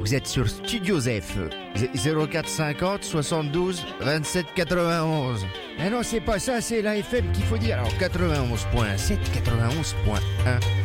Vous êtes sur Studio Zef. 0450 72 27 91. Ah non, c'est pas ça, c'est la FM qu'il faut dire. Alors 91.7, 91.1.